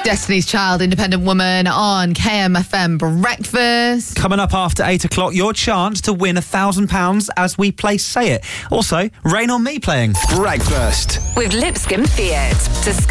Destiny's Child, Independent Woman on KMFM Breakfast. Coming up after 8 o'clock, your chance to win £1,000 as we play Say It. Also, Rain on Me playing. Breakfast with Lipscomb Fiat. Discover